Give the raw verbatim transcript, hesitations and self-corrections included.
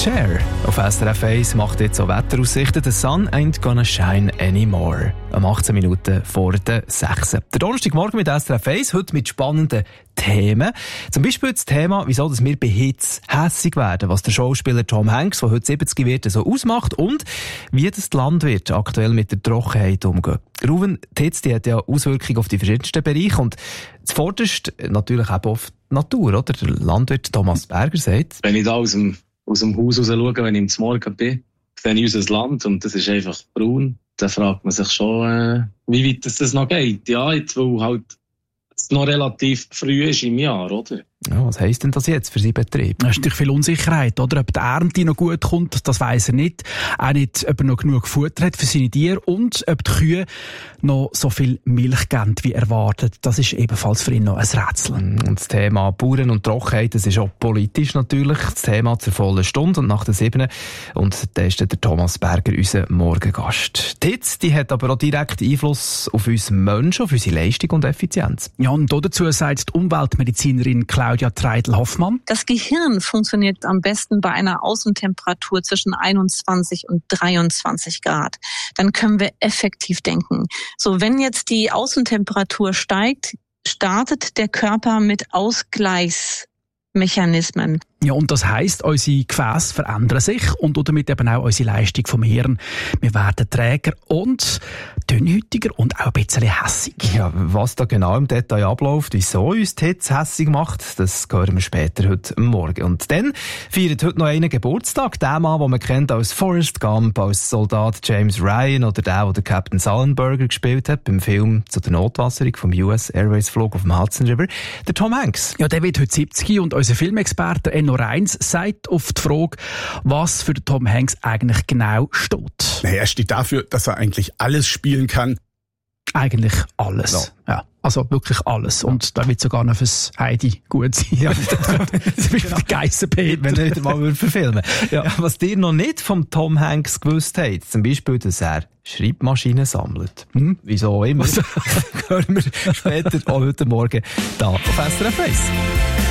Cher auf S R F eins macht jetzt so Wetteraussichten. The sun ain't gonna shine anymore. Um achtzehn Minuten vor der sechs. Der Donnerstagmorgen mit S R F eins, heute mit spannenden Themen. Zum Beispiel das Thema, wieso dass wir bei Hitze hässig werden, was der Schauspieler Tom Hanks, der heute siebzig wird, so ausmacht und wie das die Landwirte aktuell mit der Trockenheit umgehen. Ruven, die Hitze die hat ja Auswirkungen auf die verschiedensten Bereiche und zuvorderst natürlich auch auf die Natur, oder? Der Landwirt Thomas Berger sagt: Wenn ich da aus dem, aus dem Haus raus schaue, wenn ich am Morgen bin, sehe ich unser Land und das ist einfach braun. Dann fragt man sich schon, äh, wie weit das, das noch geht. Ja, jetzt, weil halt es noch relativ früh ist im Jahr, oder? Ja, was heisst denn das jetzt für seinen Betrieb? Es ist natürlich viel Unsicherheit, oder? Ob die Ernte noch gut kommt, das weiss er nicht. Auch nicht, ob er noch genug Futter hat für seine Tiere und ob die Kühe noch so viel Milch geben, wie erwartet. Das ist ebenfalls für ihn noch ein Rätsel. Und das Thema Bauern und Trockenheit, das ist auch politisch natürlich das Thema zur vollen Stunde und nach der sieben. Und da ist der Thomas Berger, unser Morgengast. Die Hitze, die hat aber auch direkt Einfluss auf uns Menschen, auf unsere Leistung und Effizienz. Ja, und dazu sagt die Umweltmedizinerin Claudia Treidel-Hoffmann: Das Gehirn funktioniert am besten bei einer Außentemperatur zwischen einundzwanzig und dreiundzwanzig Grad. Dann können wir effektiv denken. So, wenn jetzt die Außentemperatur steigt, startet der Körper mit Ausgleichsmechanismen. Ja, und das heisst, unsere Gefäße verändern sich und damit eben auch unsere Leistung vom Hirn. Wir werden träger und dünnhäutiger und auch ein bisschen hässig. Ja, was da genau im Detail abläuft, wieso uns die Hitze hässig macht, das hören wir später heute Morgen. Und dann feiert heute noch einen Geburtstag. Der Mann, den man kennt als Forrest Gump, als Soldat James Ryan oder der, der Captain Sullenberger gespielt hat beim Film zu der Notwasserung vom U S Airways Flug auf dem Hudson River. Der Tom Hanks. Ja, der wird heute siebzig und unser Filmexperte Enno Reins sagt auf die Frage, was für den Tom Hanks eigentlich genau steht. Naja, er steht dafür, dass er eigentlich alles spielen kann. Eigentlich alles. Ja. Ja, also wirklich alles. Ja. Und da wird sogar noch fürs Heidi gut sein. Ja, das ist genau. Der Geissenpeter. Wenn er nicht mal verfilmen ja. Ja, was ihr noch nicht vom Tom Hanks gewusst habt, zum Beispiel, dass er Schreibmaschinen sammelt. Hm? Wieso auch immer. Hören wir später auch heute Morgen da auf S R F eins.